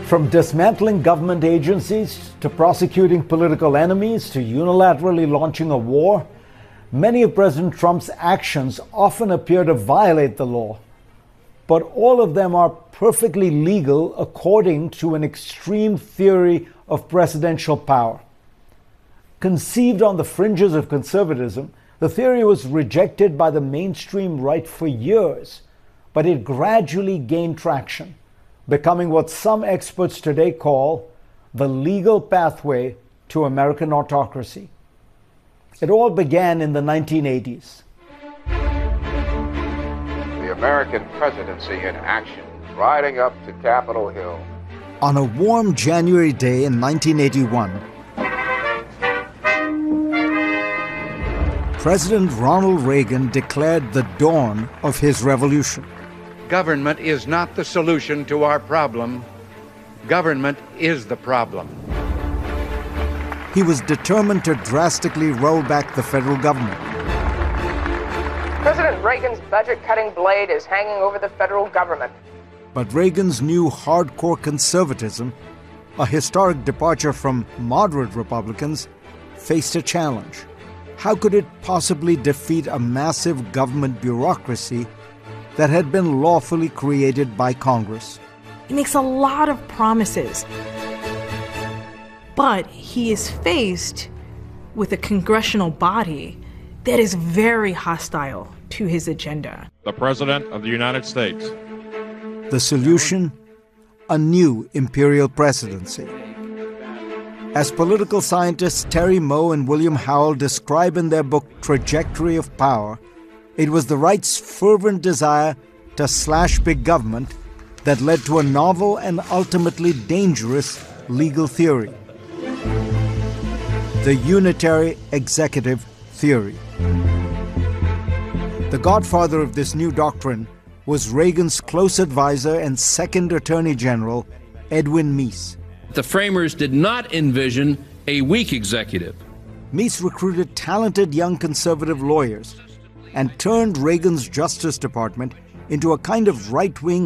From dismantling government agencies to prosecuting political enemies to unilaterally launching a war, many of President Trump's actions often appear to violate the law. But all of them are perfectly legal according to an extreme theory of presidential power. Conceived on the fringes of conservatism, the theory was rejected by the mainstream right for years, but it gradually gained traction, becoming what some experts today call the legal pathway to American autocracy. It all began in the 1980s. The American presidency in action, riding up to Capitol Hill. On a warm January day in 1981, President Ronald Reagan declared the dawn of his revolution. Government is not the solution to our problem. Government is the problem. He was determined to drastically roll back the federal government. President Reagan's budget-cutting blade is hanging over the federal government. But Reagan's new hardcore conservatism, a historic departure from moderate Republicans, faced a challenge. How could it possibly defeat a massive government bureaucracy that had been lawfully created by Congress? He makes a lot of promises, but he is faced with a congressional body that is very hostile to his agenda. The President of the United States. The solution? A new imperial presidency. As political scientists Terry Moe and William Howell describe in their book Trajectory of Power, it was the right's fervent desire to slash big government that led to a novel and ultimately dangerous legal theory: the unitary executive theory. The godfather of this new doctrine was Reagan's close advisor and second Attorney General, Edwin Meese. The framers did not envision a weak executive. Meese recruited talented young conservative lawyers and turned Reagan's Justice Department into a kind of right-wing